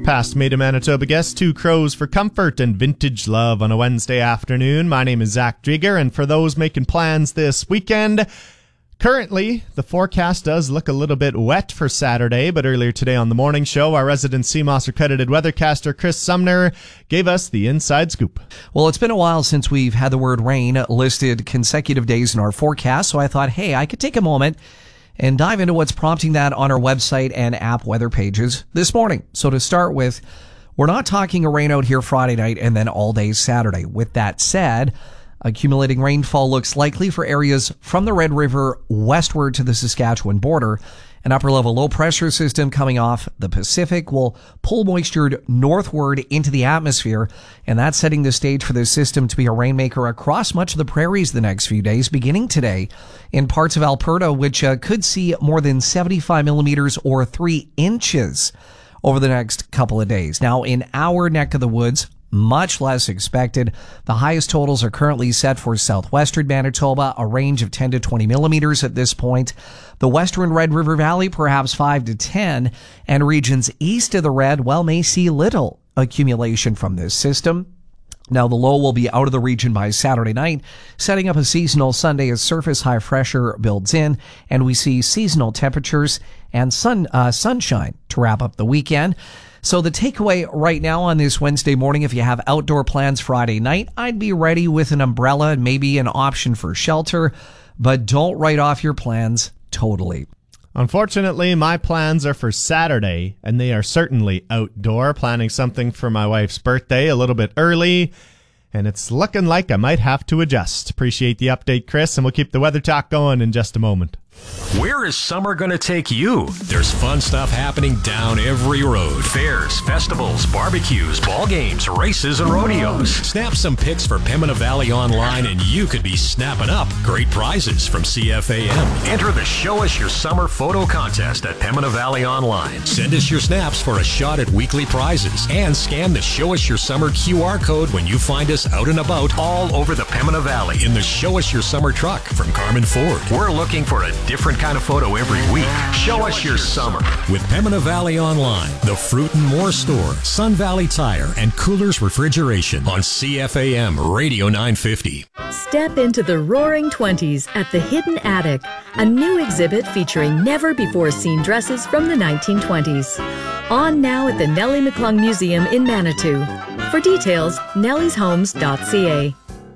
Past Made in Manitoba guests, Two Crows for Comfort and Vintage Love on a Wednesday afternoon. My name is Zach Drieger, and for those making plans this weekend, currently the forecast does look a little bit wet for Saturday, but earlier today on the morning show, our resident CMOS accredited weathercaster Chris Sumner gave us the inside scoop. Well, it's been a while since we've had the word rain listed consecutive days in our forecast, so I thought, hey, I could take a moment and dive into what's prompting that on our website and app weather pages this morning. So to start with, we're not talking a rain out here Friday night and then all day Saturday. With that said, accumulating rainfall looks likely for areas from the Red River westward to the Saskatchewan border. An upper-level low-pressure system coming off the Pacific will pull moisture northward into the atmosphere, and that's setting the stage for this system to be a rainmaker across much of the prairies the next few days, beginning today in parts of Alberta, which could see more than 75 millimeters or 3 inches over the next couple of days. Now, in our neck of the woods, much less expected. The highest totals are currently set for southwestern Manitoba, a range of 10 to 20 millimeters at this point. The western Red River Valley, perhaps 5 to 10, and regions east of the Red, well, may see little accumulation from this system. Now, the low will be out of the region by Saturday night, setting up a seasonal Sunday as surface high pressure builds in, and we see seasonal temperatures and sunshine to wrap up the weekend. So the takeaway right now on this Wednesday morning, if you have outdoor plans Friday night, I'd be ready with an umbrella and maybe an option for shelter, but don't write off your plans totally. Unfortunately, my plans are for Saturday, and they are certainly outdoor, planning something for my wife's birthday a little bit early, and it's looking like I might have to adjust. Appreciate the update, Chris, and we'll keep the weather talk going in just a moment. Where is summer going to take you? There's fun stuff happening down every road. Fairs, festivals, barbecues, ball games, races, and rodeos. Snap some pics for Pembina Valley Online and you could be snapping up great prizes from CFAM. Enter the Show Us Your Summer photo contest at Pembina Valley Online. Send us your snaps for a shot at weekly prizes and scan the Show Us Your Summer QR code when you find us out and about all over the Pembina Valley in the Show Us Your Summer truck from Carmen Ford. We're looking for a different kind of photo every week. Show us your summer. With Pembina Valley Online, the Fruit and More Store, Sun Valley Tire, and Coolers Refrigeration on CFAM Radio 950. Step into the roaring 20s at the Hidden Attic, a new exhibit featuring never-before-seen dresses from the 1920s. On now at the Nellie McClung Museum in Manitou. For details, nellieshomes.ca.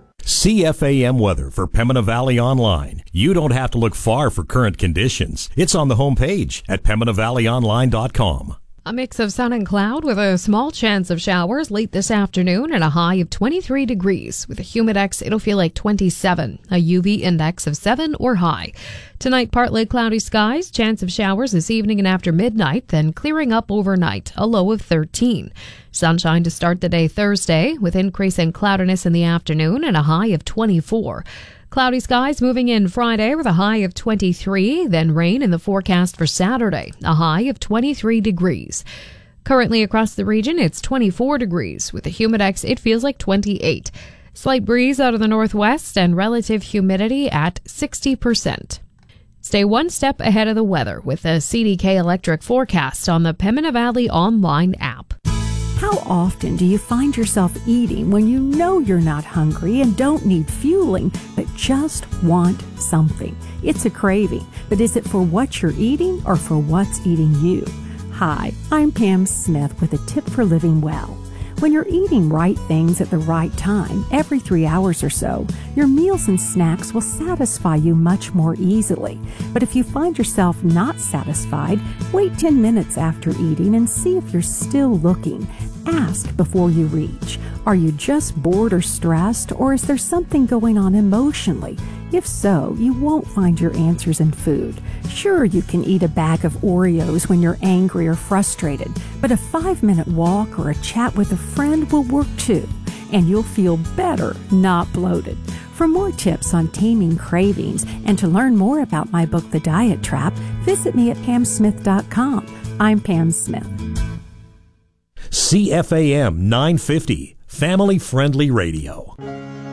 CFAM weather for Pembina Valley Online. You don't have to look far for current conditions. It's on the homepage at PembinaValleyOnline.com. A mix of sun and cloud with a small chance of showers late this afternoon and a high of 23 degrees. With a humidex, it'll feel like 27, a UV index of 7 or high. Tonight, partly cloudy skies, chance of showers this evening and after midnight, then clearing up overnight, a low of 13. Sunshine to start the day Thursday, with increasing cloudiness in the afternoon and a high of 24. Cloudy skies moving in Friday with a high of 23, then rain in the forecast for Saturday, a high of 23 degrees. Currently across the region, it's 24 degrees. With the humidex, it feels like 28. Slight breeze out of the northwest and relative humidity at 60%. Stay one step ahead of the weather with the CDK Electric forecast on the Pembina Valley Online app. How often do you find yourself eating when you know you're not hungry and don't need fueling, but just want something? It's a craving, but is it for what you're eating or for what's eating you? Hi, I'm Pam Smith with a tip for living well. When you're eating right things at the right time, every 3 hours or so, your meals and snacks will satisfy you much more easily. But if you find yourself not satisfied, wait 10 minutes after eating and see if you're still looking. Ask before you reach. Are you just bored or stressed, or is there something going on emotionally? If so, you won't find your answers in food. Sure, you can eat a bag of Oreos when you're angry or frustrated, but a 5-minute walk or a chat with a friend will work too, and you'll feel better, not bloated. For more tips on taming cravings and to learn more about my book, The Diet Trap, visit me at pamsmith.com. I'm Pam Smith. CFAM 950, family-friendly radio.